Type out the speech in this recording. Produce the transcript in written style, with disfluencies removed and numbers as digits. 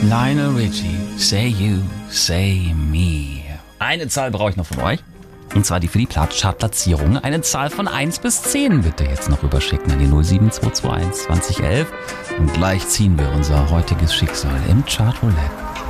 Lionel Richie, Say You, Say Me. Eine Zahl brauche ich noch von euch. Und zwar die für die Chartplatzierung. Eine Zahl von 1 bis 10 bitte jetzt noch rüberschicken an die 07221 2011. Und gleich ziehen wir unser heutiges Schicksal im Chartroulette.